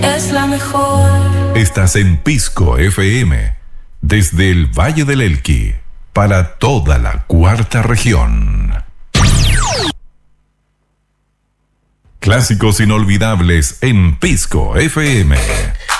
es la mejor. Estás en Pisco FM, desde el Valle del Elqui, para toda la cuarta región. Clásicos inolvidables en Pisco FM.